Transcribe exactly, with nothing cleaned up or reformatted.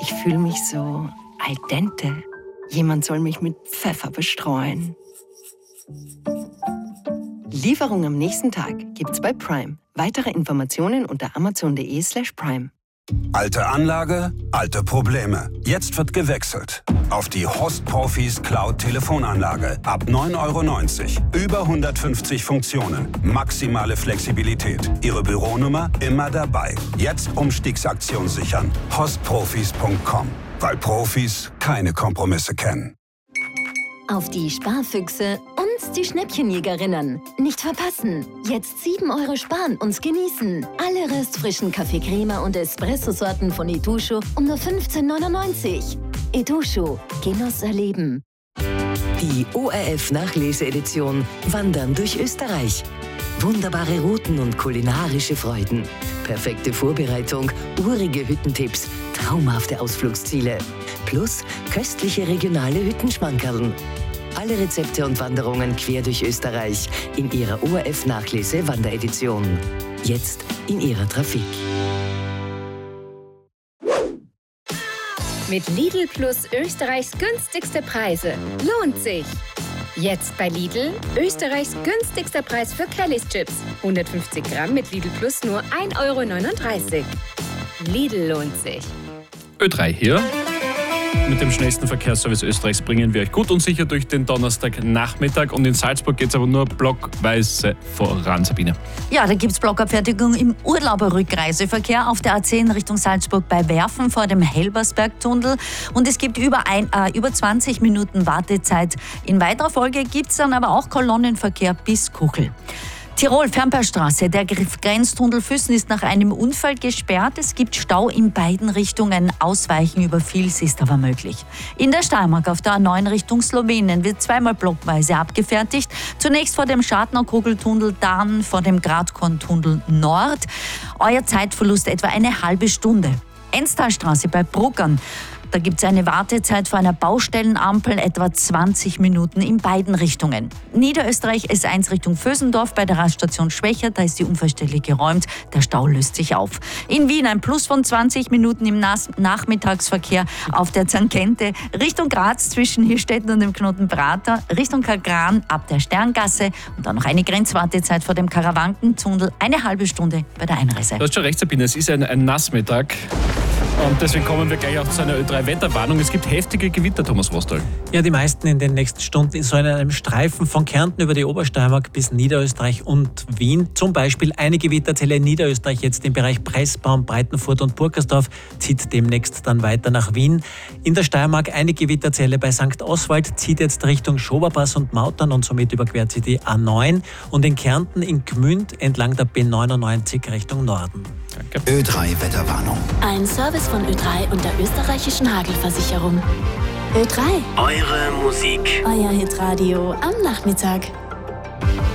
Ich fühle mich so al dente. Jemand soll mich mit Pfeffer bestreuen. Lieferung am nächsten Tag gibt's bei Prime. Weitere Informationen unter amazon.de slash prime. Alte Anlage, alte Probleme. Jetzt wird gewechselt. Auf die Host Profis Cloud Telefonanlage. Ab neun Euro neunzig. Über hundertfünfzig Funktionen. Maximale Flexibilität. Ihre Büronummer immer dabei. Jetzt Umstiegsaktion sichern. host profis punkt com. Weil Profis keine Kompromisse kennen. Auf die Sparfüchse und die Schnäppchenjägerinnen. Nicht verpassen. Jetzt sieben Euro sparen und genießen. Alle restfrischen Kaffee Crema und Espresso-Sorten von Itochu um nur fünfzehn neunundneunzig. Itochu. Genuss erleben. Die O R F-Nachlese-Edition Wandern durch Österreich. Wunderbare Routen und kulinarische Freuden. Perfekte Vorbereitung, urige Hüttentipps, traumhafte Ausflugsziele. Plus köstliche regionale Hüttenschmankerln. Alle Rezepte und Wanderungen quer durch Österreich in ihrer O R F-Nachlese-Wanderedition. Jetzt in ihrer Trafik. Mit Lidl Plus Österreichs günstigste Preise. Lohnt sich! Jetzt bei Lidl Österreichs günstigster Preis für Kellys Chips. hundertfünfzig Gramm mit Lidl Plus nur ein Euro neununddreißig. Lidl lohnt sich. Ö drei hier. Mit dem schnellsten Verkehrsservice Österreichs bringen wir euch gut und sicher durch den Donnerstagnachmittag. Und in Salzburg geht es aber nur blockweise voran, Sabine. Ja, da gibt es Blockabfertigung im Urlauberrückreiseverkehr auf der A zehn Richtung Salzburg bei Werfen vor dem Helbersbergtunnel. Und es gibt über, ein, äh, über zwanzig Minuten Wartezeit. In weiterer Folge gibt es dann aber auch Kolonnenverkehr bis Kuchel. Tirol, Fernbergstraße. Der Grenztunnel Füssen ist nach einem Unfall gesperrt. Es gibt Stau in beiden Richtungen. Ausweichen über Vils ist aber möglich. In der Steiermark auf der A neun Richtung Slowenien wird zweimal blockweise abgefertigt. Zunächst vor dem Schartner-Kugeltunnel, dann vor dem Gradkorn-Tunnel Nord. Euer Zeitverlust etwa eine halbe Stunde. Enstalstraße bei Bruckern. Da gibt es eine Wartezeit vor einer Baustellenampel, etwa zwanzig Minuten in beiden Richtungen. Niederösterreich S eins Richtung Vösendorf bei der Raststation Schwächert, da ist die Unfallstelle geräumt, der Stau löst sich auf. In Wien ein Plus von zwanzig Minuten im Nas- Nachmittagsverkehr auf der Zankente Richtung Graz zwischen Hirstetten und dem Knoten Prater, Richtung Kagran ab der Sterngasse und dann noch eine Grenzwartezeit vor dem Karawankentunnel, eine halbe Stunde bei der Einreise. Du hast schon recht, Sabine, es ist ein, ein Nassmittag. Und deswegen kommen wir gleich auch zu einer Ö drei Wetterwarnung. Es gibt heftige Gewitter, Thomas Rostal. Ja, die meisten in den nächsten Stunden sollen in einem Streifen von Kärnten über die Obersteiermark bis Niederösterreich und Wien. Zum Beispiel eine Gewitterzelle in Niederösterreich, jetzt im Bereich Pressbaum, Breitenfurt und Burgersdorf, zieht demnächst dann weiter nach Wien. In der Steiermark eine Gewitterzelle bei Sankt Oswald, zieht jetzt Richtung Schoberpass und Mautern und somit überquert sie die A neun. Und in Kärnten in Gmünd entlang der B neunundneunzig Richtung Norden. Danke. Ö drei Wetterwarnung. Ein Service von Ö drei und der österreichischen Hagelversicherung. Ö drei. Eure Musik. Euer Hitradio am Nachmittag.